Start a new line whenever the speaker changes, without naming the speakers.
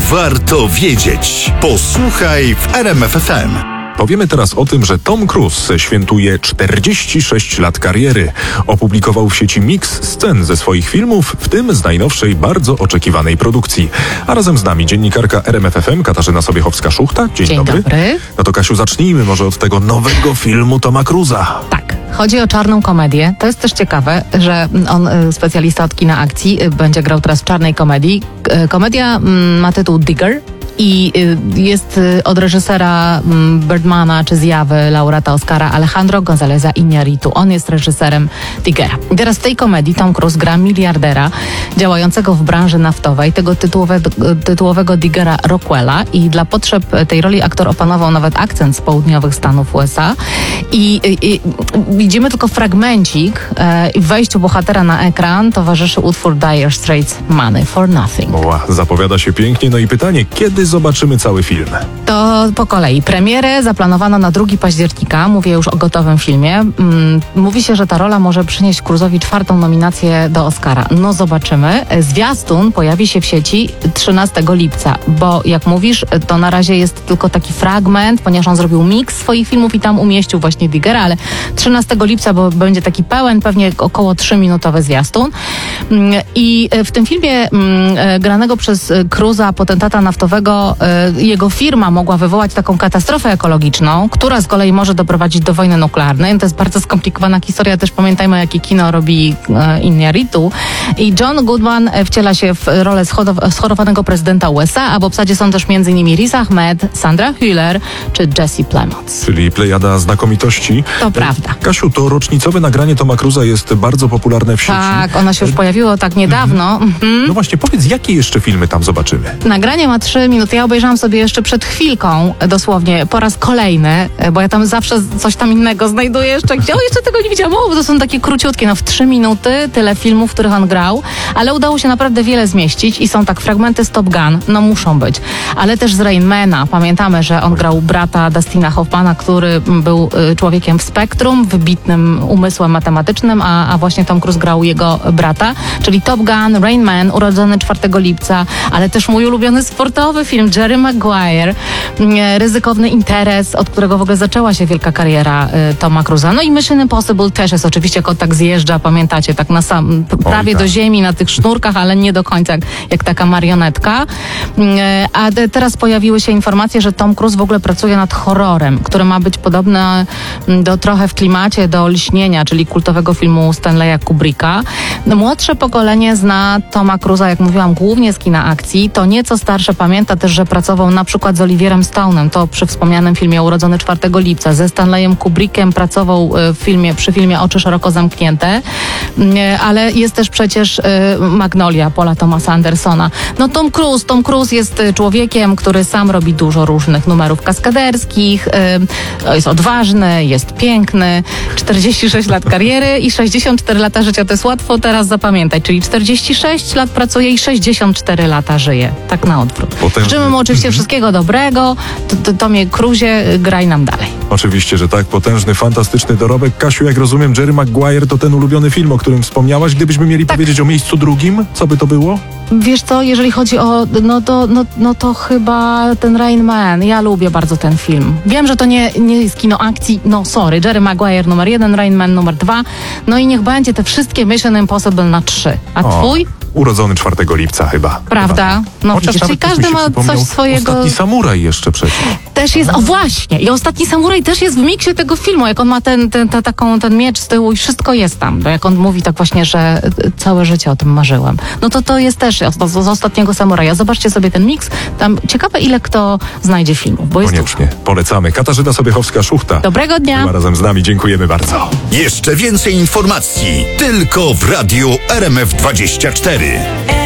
warto wiedzieć. Posłuchaj w RMF FM.
Powiemy teraz o tym, że Tom Cruise świętuje 46 lat kariery. Opublikował w sieci miks scen ze swoich filmów, w tym z najnowszej, bardzo oczekiwanej produkcji. A razem z nami dziennikarka RMF FM Katarzyna Sobiechowska-Szuchta. Dzień dobry. No to Kasiu, zacznijmy może od tego nowego filmu Toma Cruise'a.
Tak. Chodzi o czarną komedię. To jest też ciekawe, że on, specjalista od kina akcji, będzie grał teraz w czarnej komedii. Komedia ma tytuł Digger. I jest od reżysera Birdmana czy Zjawy, laureata Oscara Alejandro Gonzáleza Iñárritu. On jest reżyserem Diggera. I teraz w tej komedii Tom Cruise gra miliardera działającego w branży naftowej, tego tytułowego Diggera Rockwella, i dla potrzeb tej roli aktor opanował nawet akcent z południowych Stanów USA. I widzimy tylko fragmencik i w wejściu bohatera na ekran towarzyszy utwór Dire Straits Money for Nothing.
Zapowiada się pięknie. No i pytanie, kiedy zobaczymy cały film?
To po kolei. Premierę zaplanowano na 2 października. Mówię już o gotowym filmie. Mówi się, że ta rola może przynieść Cruise'owi 4. nominację do Oscara. No zobaczymy. Zwiastun pojawi się w sieci 13 lipca, bo jak mówisz, to na razie jest tylko taki fragment, ponieważ on zrobił miks swoich filmów i tam umieścił właśnie Diggera, ale 13 lipca, bo będzie taki pełen, pewnie około 3-minutowy zwiastun. I w tym filmie granego przez Cruise'a, potentata naftowego, jego firma mogła wywołać taką katastrofę ekologiczną, która z kolei może doprowadzić do wojny nuklearnej. To jest bardzo skomplikowana historia. Też pamiętajmy, jakie kino robi Iñárritu. I John Goodman wciela się w rolę schorowanego prezydenta USA, a w obsadzie są też m.in. Riz Ahmed, Sandra Hüller czy Jesse Plemons.
Czyli plejada znakomitości.
To prawda.
Kasiu, to rocznicowe nagranie Toma Cruise'a jest bardzo popularne w sieci.
Tak, ono się już pojawiło tak niedawno.
No właśnie, powiedz, jakie jeszcze filmy tam zobaczymy?
Nagranie ma 3 minuty. Ja obejrzałam sobie jeszcze przed chwilką, dosłownie, po raz kolejny, bo ja tam zawsze coś tam innego znajduję jeszcze. Jeszcze tego nie widziałam, bo to są takie króciutkie, w 3 minuty tyle filmów, w których on grał, ale udało się naprawdę wiele zmieścić i są tak fragmenty z Top Gun, muszą być, ale też z Rain Mana. Pamiętamy, że on grał brata Dustina Hoffmana, który był człowiekiem w spektrum, wybitnym umysłem matematycznym, a właśnie Tom Cruise grał jego brata, czyli Top Gun, Rain Man, urodzony 4 lipca, ale też mój ulubiony sportowy film Jerry Maguire, ryzykowny interes, od którego w ogóle zaczęła się wielka kariera Toma Cruise'a. No i Mission Impossible też jest oczywiście, jak on tak zjeżdża, pamiętacie, tak na prawie do ziemi, na tych sznurkach, ale nie do końca jak taka marionetka. A teraz pojawiły się informacje, że Tom Cruise w ogóle pracuje nad horrorem, który ma być podobny trochę w klimacie do Lśnienia, czyli kultowego filmu Stanleya Kubricka. Młodsze pokolenie zna Toma Cruise'a, jak mówiłam, głównie z kina akcji. To nieco starsze pamięta też, że pracował na przykład z Oliwierem Stone'em, to przy wspomnianym filmie Urodzony 4 lipca. Ze Stanleyem Kubrickiem pracował przy filmie Oczy szeroko zamknięte, ale jest też przecież Magnolia Paula Thomasa Andersona. Tom Cruise jest człowiekiem, który sam robi dużo różnych numerów kaskaderskich, jest odważny, jest piękny, 46 lat kariery i 64 lata życia. To jest łatwo teraz zapamiętać, czyli 46 lat pracuje i 64 lata żyje. Tak na odwrót. Życzymy mu oczywiście wszystkiego dobrego. Tomie Cruise'ie, graj nam dalej.
Oczywiście, że tak. Potężny, fantastyczny dorobek. Kasiu, jak rozumiem, Jerry Maguire to ten ulubiony film, o którym wspomniałaś. Gdybyśmy mieli powiedzieć o miejscu drugim, co by to było?
Wiesz co, jeżeli chodzi o, to chyba ten Rain Man. Ja lubię bardzo ten film. Wiem, że to nie jest kino akcji, sorry. Jerry Maguire numer 1, Rain Man numer 2. No i niech będzie te wszystkie Mission Impossible na 3. A twój?
Urodzony 4 lipca chyba.
Prawda? Widzisz, czyli każdy ma coś swojego.
Ostatni Samuraj jeszcze przecież.
Też jest, właśnie. I Ostatni Samuraj też jest w miksie tego filmu, jak on ma ten miecz z tyłu i wszystko jest tam. Jak on mówi tak właśnie, że całe życie o tym marzyłem. To jest też z Ostatniego Samuraja. Zobaczcie sobie ten miks. Tam ciekawe, ile kto znajdzie filmów, bo jest
koniecznie. Dużo. Polecamy. Katarzyna Sobiechowska-Szuchta.
Dobrego dnia.
Była razem z nami. Dziękujemy bardzo.
Jeszcze więcej informacji tylko w Radiu RMF 24.